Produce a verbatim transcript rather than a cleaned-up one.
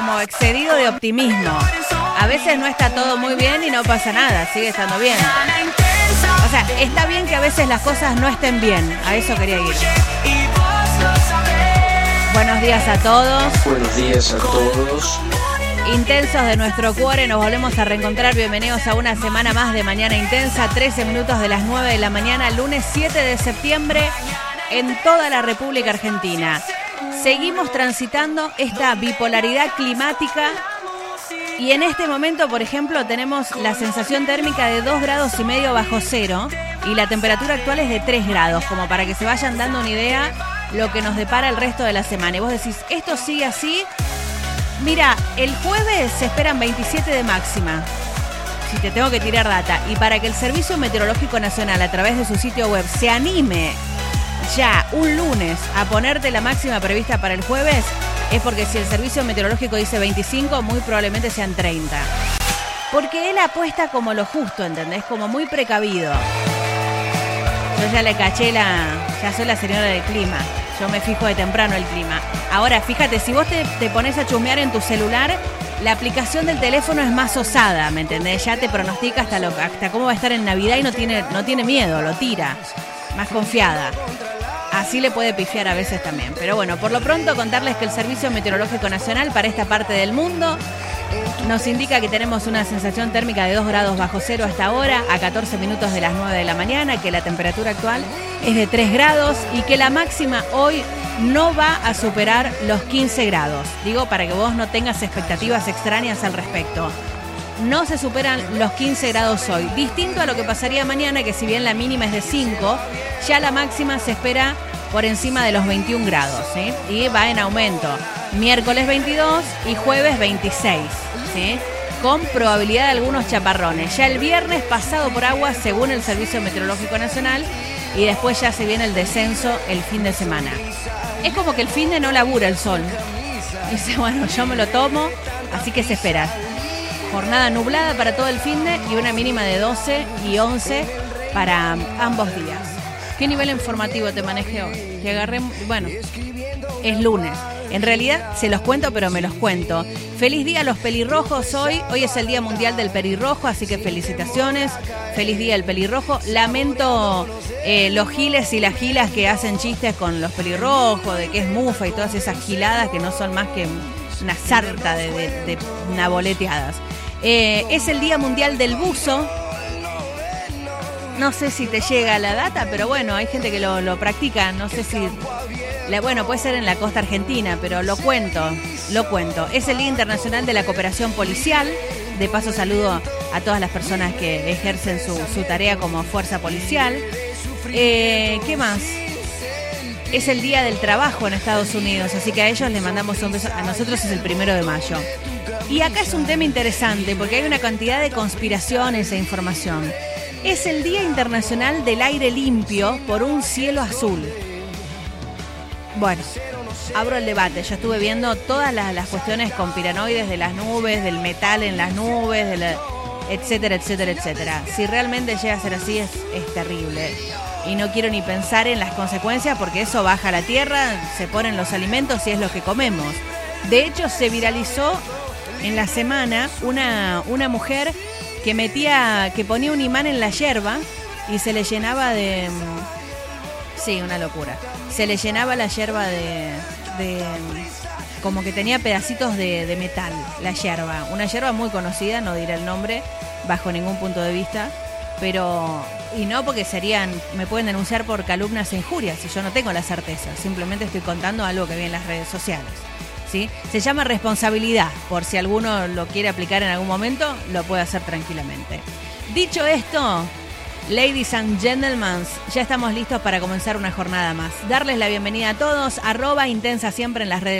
como excedido de optimismo. A veces no está todo muy bien y no pasa nada, sigue estando bien. O sea, está bien que a veces las cosas no estén bien, a eso quería ir. Buenos días a todos. Buenos días a todos. Intensos de nuestro cuore, nos volvemos a reencontrar. Bienvenidos a una semana más de Mañana Intensa. trece minutos de las nueve de la mañana, lunes siete de septiembre, en toda la República Argentina. Seguimos transitando esta bipolaridad climática y en este momento, por ejemplo, tenemos la sensación térmica de dos grados y medio bajo cero y la temperatura actual es de tres grados, como para que se vayan dando una idea lo que nos depara el resto de la semana. Y vos decís, ¿esto sigue así? Mira, el jueves se esperan veintisiete de máxima, si te tengo que tirar data. Y para que el Servicio Meteorológico Nacional, a través de su sitio web, se anime ya un lunes a ponerte la máxima prevista para el jueves, es porque si el Servicio Meteorológico dice veinticinco, muy probablemente sean treinta. Porque él apuesta como lo justo, ¿entendés? Como muy precavido. Yo ya le caché la... ya soy la señora del clima. Yo me fijo de temprano el clima. Ahora, fíjate, si vos te, te pones a chusmear en tu celular, la aplicación del teléfono es más osada, ¿me entendés? Ya te pronostica hasta, lo, hasta cómo va a estar en Navidad y no tiene, no tiene miedo, lo tira. Más confiada. Así le puede pifiar a veces también. Pero bueno, por lo pronto contarles que el Servicio Meteorológico Nacional para esta parte del mundo nos indica que tenemos una sensación térmica de dos grados bajo cero hasta ahora, a catorce minutos de las nueve de la mañana, que la temperatura actual es de tres grados y que la máxima hoy no va a superar los quince grados. Digo, para que vos no tengas expectativas extrañas al respecto. No se superan los quince grados hoy. Distinto a lo que pasaría mañana, que si bien la mínima es de cinco, ya la máxima se espera por encima de los veintiún grados, ¿sí? Y va en aumento. Miércoles veintidós y jueves veintiséis, ¿sí? Con probabilidad de algunos chaparrones. Ya el viernes pasado por agua, según el Servicio Meteorológico Nacional, y después ya se viene el descenso el fin de semana. Es como que el fin de no labura el sol. Dice, bueno, yo me lo tomo, así que se espera. Jornada nublada para todo el finde y una mínima de doce y once para ambos días. ¿Qué nivel informativo te manejé hoy? Te agarré, bueno, es lunes. En realidad se los cuento, pero me los cuento. Feliz día a los pelirrojos hoy. Hoy es el Día Mundial del Pelirrojo, así que felicitaciones. Feliz día del pelirrojo. Lamento eh, los giles y las gilas que hacen chistes con los pelirrojos, de que es mufa y todas esas giladas que no son más que una sarta de, de, de naboleteadas. Eh, es el Día Mundial del Buzo. No sé si te llega la data, pero bueno, hay gente que lo, lo practica. No sé si... La, bueno, puede ser en la costa argentina, pero lo cuento, lo cuento. Es el Día Internacional de la Cooperación Policial. De paso saludo a todas las personas que ejercen su, su tarea como fuerza policial. Eh, ¿Qué más? Es el Día del Trabajo en Estados Unidos, así que a ellos les mandamos un beso. A nosotros es el primero de mayo. Y acá es un tema interesante porque hay una cantidad de conspiraciones e información. Es el Día Internacional del Aire Limpio por un cielo azul. Bueno, abro el debate. Yo estuve viendo todas las, las cuestiones conspiranoides de las nubes, del metal en las nubes, de la, etcétera, etcétera, etcétera. Si realmente llega a ser así, es, es terrible. Y no quiero ni pensar en las consecuencias porque eso baja a la tierra, se ponen los alimentos y es lo que comemos. De hecho, se viralizó en la semana una, una mujer que metía, que ponía un imán en la yerba y se le llenaba de... Sí, una locura. Se le llenaba la yerba de... de como que tenía pedacitos de, de metal, la yerba. Una yerba muy conocida, no diré el nombre, bajo ningún punto de vista. Pero... Y no porque serían... Me pueden denunciar por calumnias e injurias, y yo no tengo la certeza. Simplemente estoy contando algo que vi en las redes sociales. ¿Sí? Se llama responsabilidad, por si alguno lo quiere aplicar en algún momento, lo puede hacer tranquilamente. Dicho esto, ladies and gentlemen, ya estamos listos para comenzar una jornada más. Darles la bienvenida a todos, arroba intensa siempre en las redes